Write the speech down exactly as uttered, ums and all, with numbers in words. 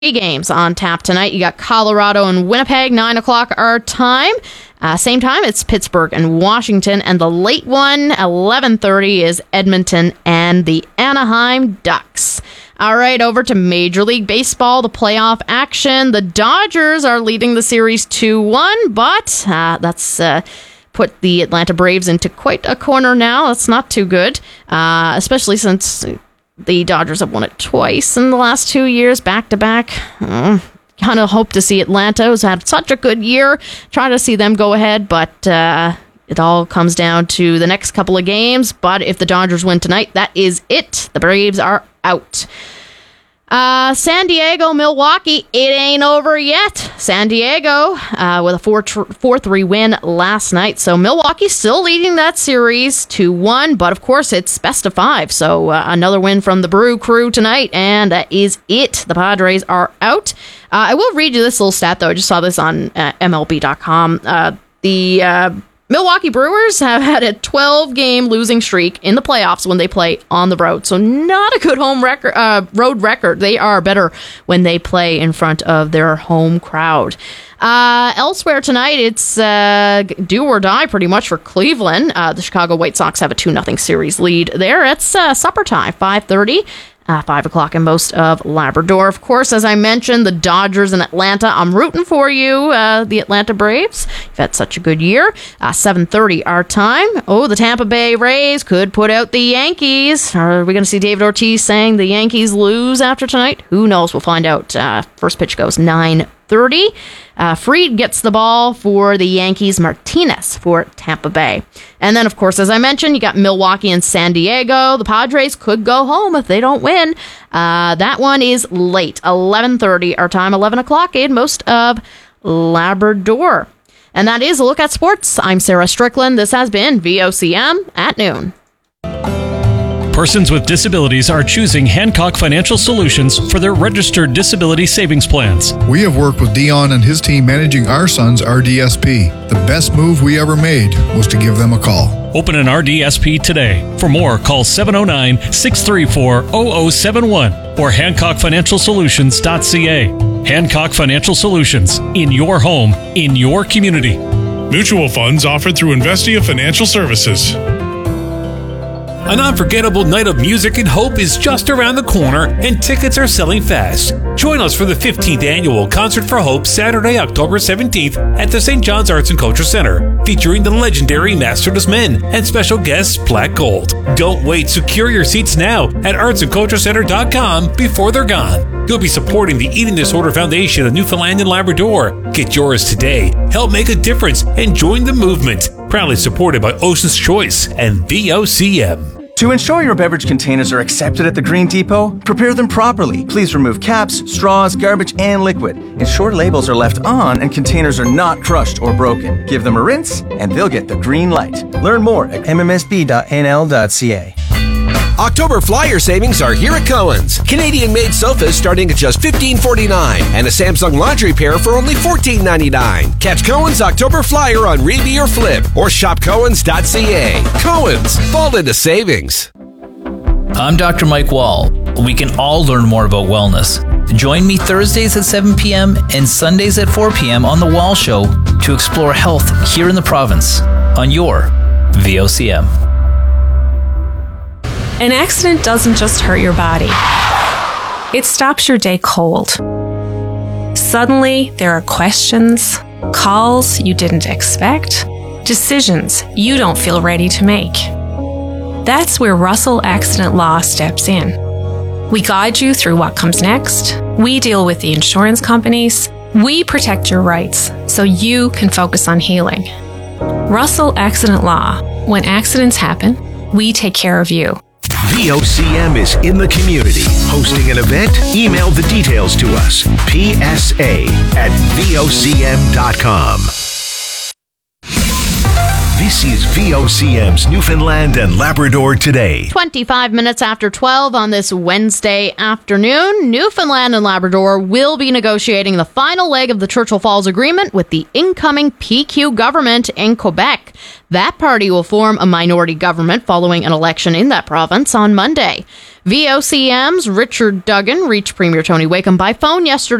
Games on tap tonight. You got Colorado and Winnipeg, nine o'clock our time. Uh, same time, it's Pittsburgh and Washington. And the late one, eleven thirty, is Edmonton and the Anaheim Ducks. All right, over to Major League Baseball, the playoff action. The Dodgers are leading the series two one, but uh, that's uh, put the Atlanta Braves into quite a corner now. That's not too good, uh, especially since the Dodgers have won it twice in the last two years, back-to-back. Mm, kind of hope to see Atlanta, who's had such a good year, try to see them go ahead, but uh, it all comes down to the next couple of games. But if the Dodgers win tonight, that is it. The Braves are out. Uh, San Diego, Milwaukee, it ain't over yet. San Diego uh, with a four three win last night. So Milwaukee still leading that series two one, but of course it's best of five. So uh, another win from the Brew Crew tonight, and that is it. The Padres are out. Uh, I will read you this little stat, though. I just saw this on uh, M L B dot com. Uh, the uh, Milwaukee Brewers have had a twelve-game losing streak in the playoffs when they play on the road. So not a good home record, uh, road record. They are better when they play in front of their home crowd. Uh, elsewhere tonight, it's uh, do or die pretty much for Cleveland. Uh, the Chicago White Sox have a two nothing series lead there. It's uh, supper time, five thirty. Uh, five o'clock in most of Labrador. Of course, as I mentioned, the Dodgers in Atlanta. I'm rooting for you, uh, the Atlanta Braves. You've had such a good year. Uh, seven thirty our time. Oh, the Tampa Bay Rays could put out the Yankees. Are we going to see David Ortiz saying the Yankees lose after tonight? Who knows? We'll find out. Uh, first pitch goes nine thirty. Uh, Fried gets the ball for the Yankees. Martinez for Tampa Bay. And then, of course, as I mentioned, you got Milwaukee and San Diego. The Padres could go home if they don't win. Uh, that one is late. eleven thirty our time, eleven o'clock in most of Labrador. And that is a look at sports. I'm Sarah Strickland. This has been V O C M at noon. Persons with disabilities are choosing Hancock Financial Solutions for their registered disability savings plans. We have worked with Dion and his team managing our son's R D S P. The best move we ever made was to give them a call. Open an R D S P today. For more, call seven oh nine, six three four, zero zero seven one or hancock financial solutions dot c a. Hancock Financial Solutions. In your home, in your community. Mutual funds offered through Investia Financial Services. An unforgettable night of music and hope is just around the corner, and tickets are selling fast. Join us for the fifteenth Annual Concert for Hope, Saturday, October seventeenth at the Saint John's Arts and Culture Center, featuring the legendary Masterless Men and special guests Black Gold. Don't wait. Secure your seats now at arts and culture center dot com before they're gone. You'll be supporting the Eating Disorder Foundation of Newfoundland and Labrador. Get yours today. Help make a difference and join the movement. Proudly supported by Ocean's Choice and V O C M. To ensure your beverage containers are accepted at the Green Depot, prepare them properly. Please remove caps, straws, garbage, and liquid. Ensure labels are left on and containers are not crushed or broken. Give them a rinse, and they'll get the green light. Learn more at m m s b dot n l dot c a. October flyer savings are here at Cohen's. Canadian-made sofas starting at just fifteen forty-nine and a Samsung laundry pair for only fourteen ninety-nine. Catch Cohen's October flyer on Reeby or Flip or shop cohens dot c a. Cohen's, fall into savings. I'm Doctor Mike Wall. We can all learn more about wellness. Join me Thursdays at seven p.m. and Sundays at four p.m. on The Wall Show to explore health here in the province on your V O C M. An accident doesn't just hurt your body. It stops your day cold. Suddenly, there are questions, calls you didn't expect, decisions you don't feel ready to make. That's where Russell Accident Law steps in. We guide you through what comes next. We deal with the insurance companies. We protect your rights so you can focus on healing. Russell Accident Law. When accidents happen, we take care of you. V O C M is in the community. Hosting an event? Email the details to us. P S A at V O C M dot com. This is V O C M's Newfoundland and Labrador Today. twenty-five minutes after twelve on this Wednesday afternoon, Newfoundland and Labrador will be negotiating the final leg of the Churchill Falls Agreement with the incoming P Q government in Quebec. That party will form a minority government following an election in that province on Monday. V O C M's Richard Duggan reached Premier Tony Wakeham by phone yesterday